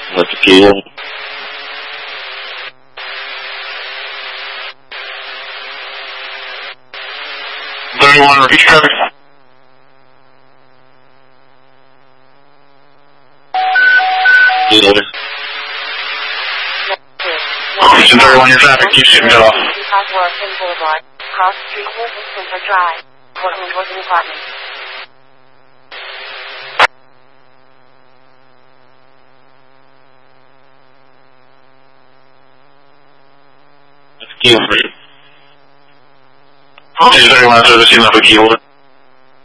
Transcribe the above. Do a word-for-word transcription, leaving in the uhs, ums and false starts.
Let's go. thirty-one, repeat traffic. Loaded. Houston thirty-one, your traffic keeps getting cut off. Boulevard, Cross Street, North Center Drive, Portland, Oregon Apartment. Let's go for you. Houston thirty-one, service, you know, for keyword.